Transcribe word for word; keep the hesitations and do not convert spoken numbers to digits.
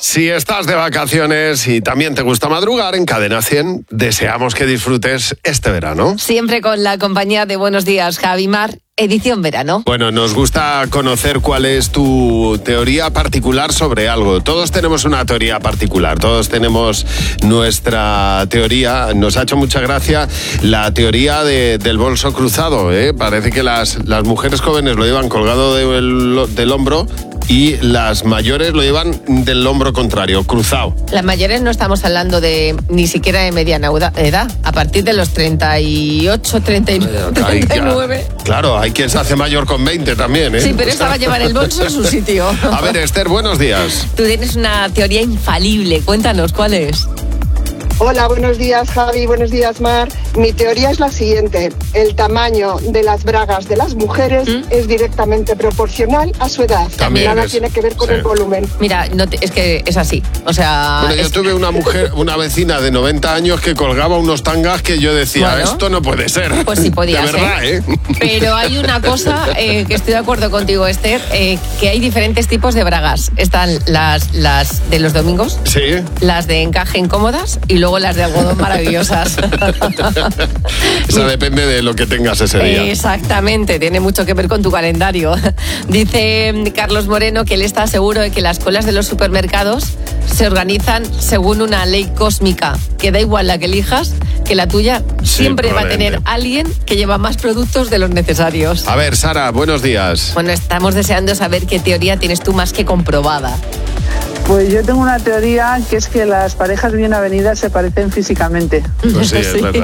Si estás de vacaciones y también te gusta madrugar, en Cadena cien deseamos que disfrutes este verano. Siempre con la compañía de Buenos Días, Javi Mar, edición verano. Bueno, nos gusta conocer cuál es tu teoría particular sobre algo. Todos tenemos una teoría particular, todos tenemos nuestra teoría. Nos ha hecho mucha gracia la teoría de, del bolso cruzado, ¿eh? Parece que las, las mujeres jóvenes lo llevan colgado del, del hombro y las mayores lo llevan del hombro contrario, cruzado. Las mayores no estamos hablando de ni siquiera de mediana edad, a partir de los treinta y ocho, treinta y nueve, treinta y nueve. Claro, hay quien se hace mayor con veinte también, ¿eh? Sí, pero esta va a llevar el bolso en su sitio. A ver, Esther, buenos días. Tú tienes una teoría infalible, cuéntanos, ¿cuál es? Hola, buenos días Javi, buenos días Mar. Mi teoría es la siguiente: el tamaño de las bragas de las mujeres ¿Mm? es directamente proporcional a su edad. También Nada es, tiene que ver con sí. el volumen. Mira, no te, es que es así, o sea... Bueno, yo es... tuve una mujer, una vecina de noventa años que colgaba unos tangas que yo decía, bueno, esto no puede ser. Pues sí podía de ser. verdad, ¿eh? Pero hay una cosa eh, que estoy de acuerdo contigo, Esther, eh, que hay diferentes tipos de bragas. Están las, las de los domingos, sí, las de encaje incómodas y luego las de algodón maravillosas. Eso depende de lo que tengas ese día. Exactamente, tiene mucho que ver con tu calendario. Dice Carlos Moreno que él está seguro de que las colas de los supermercados se organizan según una ley cósmica, que da igual la que elijas, que la tuya siempre sí, va a tener alguien que lleva más productos de los necesarios. A ver, Sara, buenos días. Bueno, estamos deseando saber qué teoría tienes tú más que comprobada. Pues yo tengo una teoría que es que las parejas bien avenidas se parecen físicamente. Pues sí, es verdad.